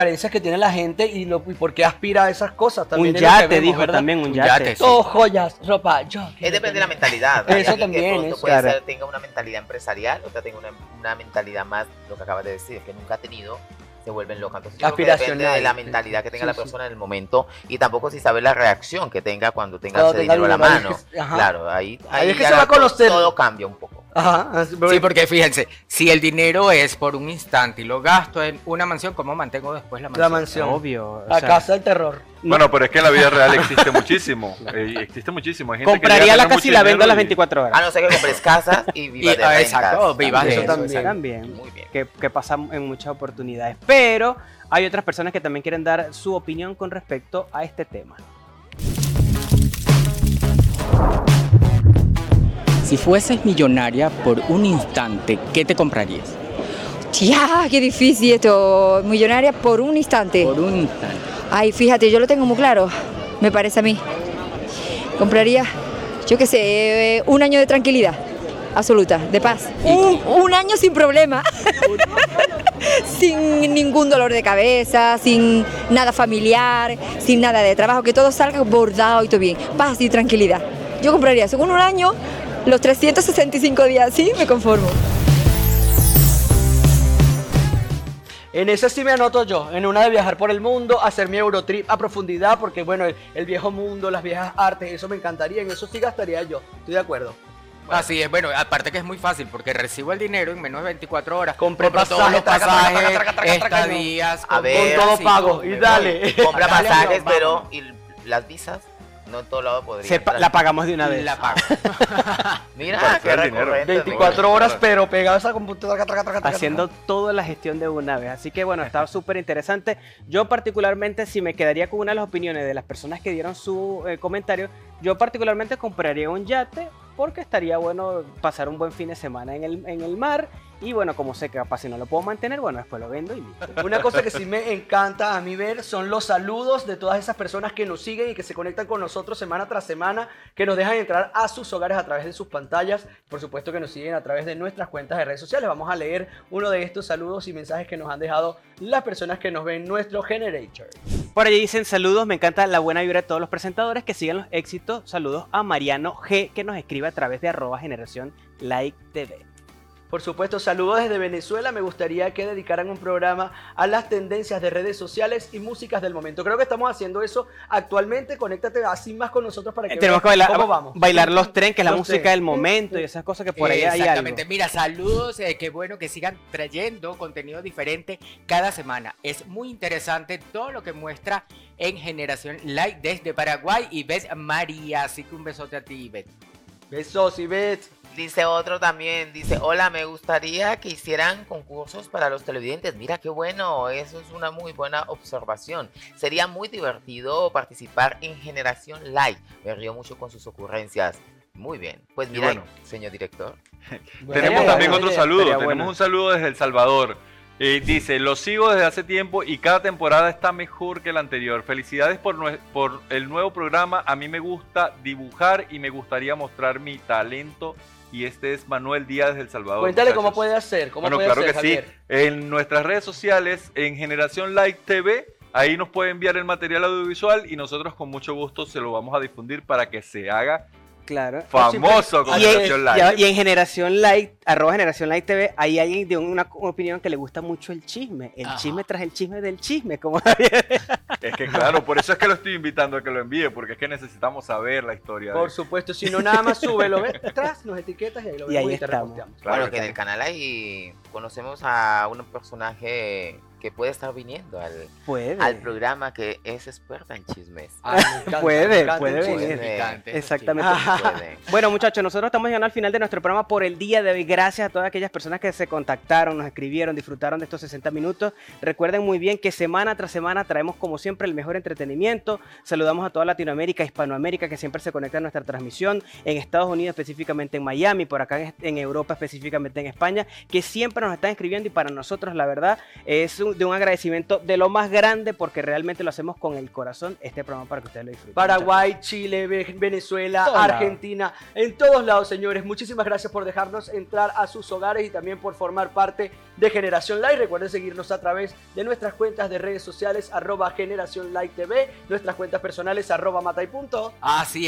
carencias que tiene la gente y por qué aspira a esas cosas. También un yate, dijo también, un yate. Todo joyas, ropa, yo. Es depende de la mentalidad. Eso también es. Puede ser, tenga una mentalidad empresarial, otra tenga una mentalidad más, lo que acabas de decir, que nunca ha tenido, se vuelven locas. Entonces, depende de la mentalidad que tenga la persona en el momento y tampoco si sabe la reacción que tenga cuando tenga ese dinero a la mano. Claro, ahí es que se va a conocer. Todo cambia un poco. Ajá, sí, porque fíjense, si el dinero es por un instante y lo gasto en una mansión, ¿cómo mantengo después la mansión? La mansión. Obvio. La casa del terror. Bueno, pero es que en la vida real existe muchísimo. Existe muchísimo. Hay gente compraría la casa y la vendo a las 24 horas. A no ser que compres casas y vivas de rentas. Exacto, vivas de eso también. Muy bien. Que pasa en muchas oportunidades. Pero hay otras personas que también quieren dar su opinión con respecto a este tema. Si fueses millonaria por un instante, ¿qué te comprarías? ¡Ya! ¡Qué difícil esto! Millonaria por un instante. Por un instante. Ay, fíjate, yo lo tengo muy claro, me parece a mí. Compraría, yo qué sé, un año de tranquilidad absoluta, de paz. Un año sin problema. Sin ningún dolor de cabeza, sin nada familiar, sin nada de trabajo, que todo salga bordado y todo bien. Paz y tranquilidad. Yo compraría, según un año, los 365 días, sí, me conformo. En ese sí me anoto yo, en una de viajar por el mundo, hacer mi Eurotrip a profundidad, porque bueno, el viejo mundo, las viejas artes, eso me encantaría, en eso sí gastaría yo, estoy de acuerdo. Bueno. Así es, bueno, aparte que es muy fácil, porque recibo el dinero en menos de 24 horas, compro todos los pasajes, estadías, con todo pago, y dale. Compra pasajes, pero ¿y las visas? No en todo lado podría. La pagamos de una vez. La pago. Mira, qué recurrente. 24 horas, pero pegado a esa computadora. Haciendo toda la gestión de una vez. Así que bueno, está súper interesante. Yo particularmente, si me quedaría con una de las opiniones de las personas que dieron su comentario, yo particularmente compraría un yate porque estaría bueno pasar un buen fin de semana en el mar. Y bueno, como sé que capaz si no lo puedo mantener, bueno, después lo vendo y listo. Una cosa que sí me encanta a mí ver son los saludos de todas esas personas que nos siguen y que se conectan con nosotros semana tras semana, que nos dejan entrar a sus hogares a través de sus pantallas. Por supuesto que nos siguen a través de nuestras cuentas de redes sociales. Vamos a leer uno de estos saludos y mensajes que nos han dejado las personas que nos ven en nuestro Generator. Por allí dicen saludos, me encanta la buena vibra de todos los presentadores, que sigan los éxitos. Saludos a Mariano G, que nos escribe a través de @generación_like_tv. Por supuesto, saludos desde Venezuela. Me gustaría que dedicaran un programa a las tendencias de redes sociales y músicas del momento. Creo que estamos haciendo eso actualmente. Conéctate así más con nosotros para que tenemos veas que cómo vamos. Bailar los tren, que es la música del momento y esas cosas que por ahí hay algo. Exactamente. Mira, saludos. Qué bueno que sigan trayendo contenido diferente cada semana. Es muy interesante todo lo que muestra en Generación Like desde Paraguay. Y ves María, así que un besote a ti, Ivette. Besos, Ivette. Dice otro también, dice, hola, me gustaría que hicieran concursos para los televidentes. Mira qué bueno, eso es una muy buena observación. Sería muy divertido participar en Generación Like. Me río mucho con sus ocurrencias. Muy bien, pues mira, bueno, señor director. Tenemos también otro saludo, tenemos un saludo desde El Salvador. Dice, lo sigo desde hace tiempo y cada temporada está mejor que la anterior. Felicidades por el nuevo programa. A mí me gusta dibujar y me gustaría mostrar mi talento. Y este es Manuel Díaz desde El Salvador. Cuéntale muchachos. ¿Cómo puede hacer? Bueno, claro que sí. En nuestras redes sociales, en Generación Like TV, ahí nos puede enviar el material audiovisual y nosotros con mucho gusto se lo vamos a difundir para que se haga famoso con Generación Like. Y en Generación Like, @Generación Like TV, hay alguien de una opinión que le gusta mucho el chisme. El chisme tras el chisme del chisme. Como es que claro, por eso es que lo estoy invitando a que lo envíe, porque es que necesitamos saber la historia. Por supuesto, si no nada más sube, lo ves atrás, nos etiquetas y ahí lo vemos. Y ahí estamos. Claro, bueno, que en el canal ahí conocemos a un personaje que puede estar viniendo al programa, que es experta en chismes. Puede venir. Exactamente. Bueno, muchachos, nosotros estamos llegando al final de nuestro programa por el día de hoy. Gracias a todas aquellas personas que se contactaron, nos escribieron, disfrutaron de estos 60 minutos. Recuerden muy bien que semana tras semana traemos como siempre el mejor entretenimiento. Saludamos a toda Latinoamérica, Hispanoamérica, que siempre se conecta a nuestra transmisión, en Estados Unidos específicamente en Miami, por acá en Europa específicamente en España, que siempre nos están escribiendo y para nosotros la verdad es un de un agradecimiento de lo más grande porque realmente lo hacemos con el corazón, este programa para que ustedes lo disfruten. Paraguay, Chile, Venezuela, Argentina, en todos lados, señores. Muchísimas gracias por dejarnos entrar a sus hogares y también por formar parte de Generación Live. Recuerden seguirnos a través de nuestras cuentas de redes sociales, @Generación Live TV, nuestras cuentas personales, @matay. Así